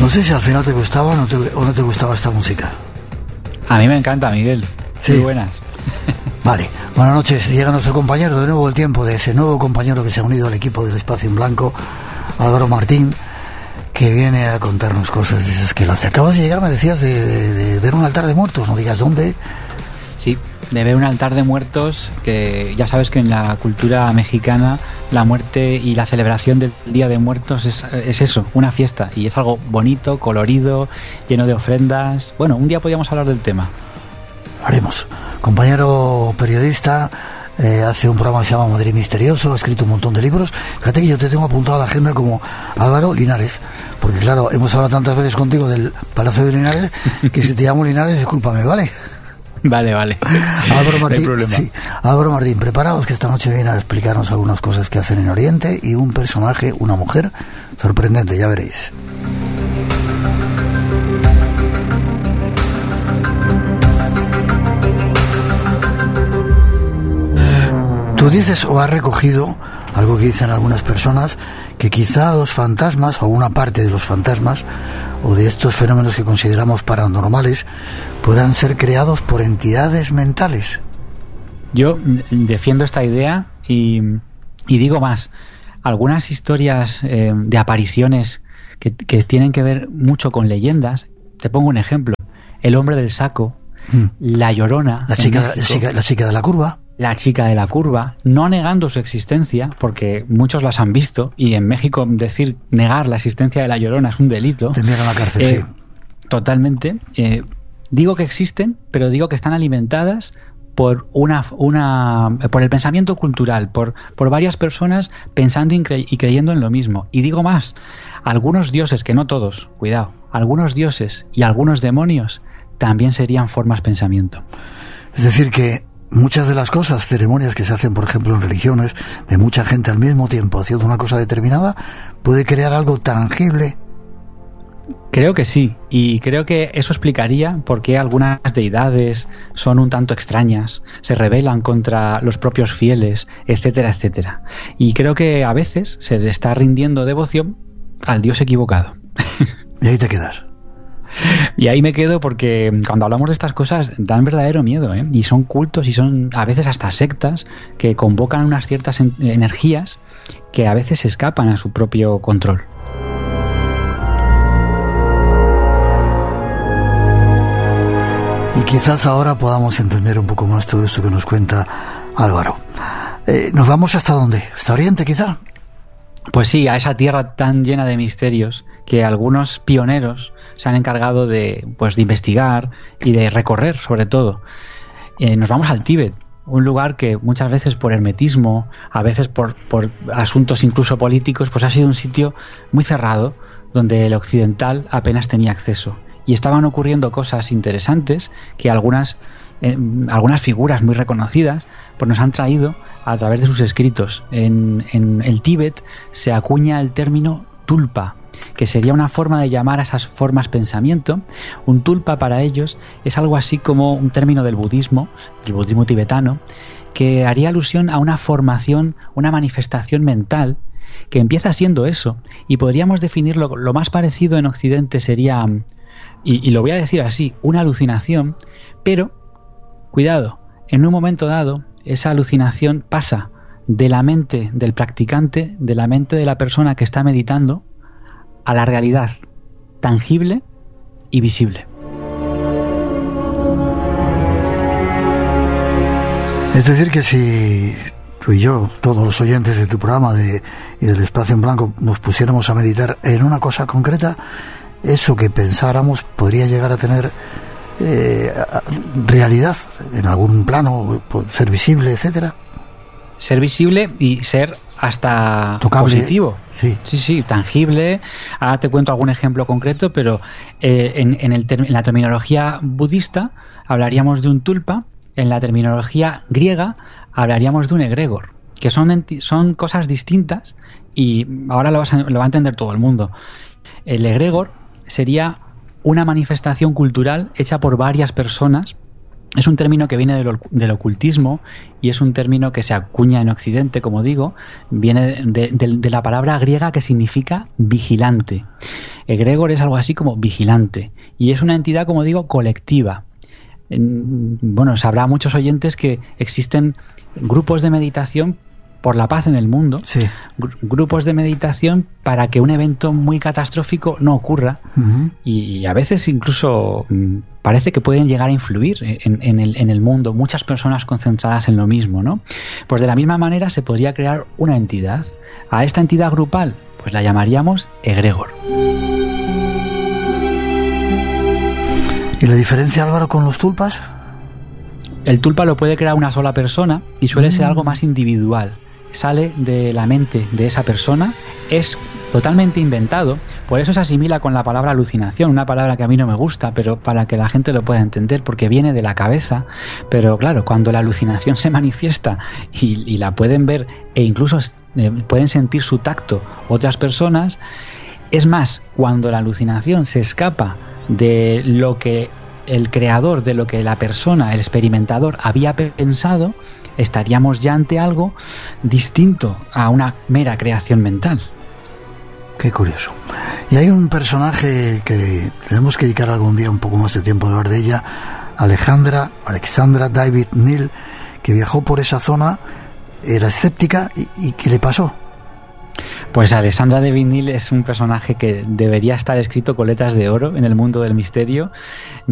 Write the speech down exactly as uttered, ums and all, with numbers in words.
No sé si al final te gustaba o no te, o no te gustaba esta música. A mí me encanta, Miguel. Sí. Muy buenas. Vale, buenas noches. Llega nuestro compañero, de nuevo el tiempo de ese nuevo compañero que se ha unido al equipo del Espacio en Blanco, Álvaro Martín, que viene a contarnos cosas de esas que lo hace. Acabas de llegar, me decías, de, de, de ver un altar de muertos, no digas dónde. Sí, de ver un altar de muertos, que ya sabes que en la cultura mexicana la muerte y la celebración del Día de Muertos es, es eso, una fiesta, y es algo bonito, colorido, lleno de ofrendas. Bueno, un día podríamos hablar del tema. Haremos. Compañero periodista, eh, hace un programa que se llama Madrid Misterioso, ha escrito un montón de libros. Fíjate que yo te tengo apuntado a la agenda como Álvaro Linares, porque claro, hemos hablado tantas veces contigo del Palacio de Linares que si te llamo Linares, discúlpame, ¿vale? Vale, vale. Álvaro Martín, no hay problema. Sí. Álvaro Martín, preparados que esta noche viene a explicarnos algunas cosas que hacen en Oriente y un personaje, una mujer, sorprendente, ya veréis. Tú dices o has recogido algo que dicen algunas personas, que quizá los fantasmas o una parte de los fantasmas o de estos fenómenos que consideramos paranormales puedan ser creados por entidades mentales. Yo defiendo esta idea y, y digo más. Algunas historias eh, de apariciones que, que tienen que ver mucho con leyendas. Te pongo un ejemplo. El hombre del saco, mm. la Llorona, la chica, México, la, chica, la chica de la curva. La chica de la curva, no negando su existencia, porque muchos las han visto, y en México decir negar la existencia de la Llorona es un delito. Te envían a la cárcel, eh, sí. Totalmente. Eh, digo que existen, pero digo que están alimentadas por una, una por el pensamiento cultural, por, por varias personas pensando y, cre- y creyendo en lo mismo. Y digo más, algunos dioses, que no todos, cuidado, algunos dioses y algunos demonios también serían formas pensamiento. Es decir que muchas de las cosas, ceremonias que se hacen, por ejemplo, en religiones, de mucha gente al mismo tiempo haciendo una cosa determinada, puede crear algo tangible. Creo que sí, y creo que eso explicaría por qué algunas deidades son un tanto extrañas, se rebelan contra los propios fieles, etcétera, etcétera. Y creo que a veces se le está rindiendo devoción al Dios equivocado. Y ahí te quedas. Y ahí me quedo porque cuando hablamos de estas cosas dan verdadero miedo, ¿eh? Y son cultos y son a veces hasta sectas que convocan unas ciertas en- energías que a veces escapan a su propio control. Y quizás ahora podamos entender un poco más todo esto que nos cuenta Álvaro. Eh, ¿Nos vamos hasta dónde? ¿Hasta Oriente quizá? Pues sí, a esa tierra tan llena de misterios que algunos pioneros se han encargado de, pues, de investigar y de recorrer, sobre todo. Eh, nos vamos al Tíbet, un lugar que muchas veces por hermetismo, a veces por, por asuntos incluso políticos, pues ha sido un sitio muy cerrado, donde el occidental apenas tenía acceso. Y estaban ocurriendo cosas interesantes que algunas, eh, algunas figuras muy reconocidas pues nos han traído a través de sus escritos. En, en el Tíbet se acuña el término tulpa, que sería una forma de llamar a esas formas pensamiento. Un tulpa para ellos es algo así como un término del budismo, del budismo tibetano, que haría alusión a una formación, una manifestación mental que empieza siendo eso. Y podríamos definirlo, lo más parecido en Occidente sería, y, y lo voy a decir así, una alucinación, pero, cuidado, en un momento dado, esa alucinación pasa de la mente del practicante, de la mente de la persona que está meditando, a la realidad tangible y visible. Es decir que si tú y yo, todos los oyentes de tu programa de, y del Espacio en Blanco, nos pusiéramos a meditar en una cosa concreta, eso que pensáramos podría llegar a tener eh, realidad en algún plano, ser visible, etcétera. Ser visible y ser hasta tocable, positivo. Sí. sí, sí, tangible. Ahora te cuento algún ejemplo concreto, pero eh, en, en, el ter- en la terminología budista hablaríamos de un tulpa, en la terminología griega hablaríamos de un egregor, que son, enti- son cosas distintas y ahora lo, vas a, lo va a entender todo el mundo. El egregor sería una manifestación cultural hecha por varias personas. Es un término que viene del, del ocultismo y es un término que se acuña en Occidente, como digo, viene de, de, de la palabra griega que significa vigilante. Egregor es algo así como vigilante, y es una entidad, como digo, colectiva. Bueno, sabrá muchos oyentes que existen grupos de meditación por la paz en el mundo, sí. Gru- grupos de meditación para que un evento muy catastrófico no ocurra, uh-huh. y, y a veces incluso mm, parece que pueden llegar a influir en, en, el, en el mundo, muchas personas concentradas en lo mismo, ¿no? Pues de la misma manera se podría crear una entidad. A esta entidad grupal pues la llamaríamos egregor. ¿Y la diferencia, Álvaro, con los tulpas? El tulpa lo puede crear una sola persona y suele mm. ser algo más individual. Sale de la mente de esa persona, es totalmente inventado, por eso se asimila con la palabra alucinación, una palabra que a mí no me gusta, pero para que la gente lo pueda entender, porque viene de la cabeza. Pero claro, cuando la alucinación se manifiesta y, y la pueden ver e incluso eh, pueden sentir su tacto otras personas, es más, cuando la alucinación se escapa de lo que el creador, de lo que la persona, el experimentador había pensado, estaríamos ya ante algo distinto a una mera creación mental. Qué curioso. Y hay un personaje que tenemos que dedicar algún día un poco más de tiempo a hablar de ella, Alejandra, Alexandra David Neal, que viajó por esa zona, era escéptica, y, y ¿qué le pasó? Pues Alexandra David Neal es un personaje que debería estar escrito con letras de oro en el mundo del misterio.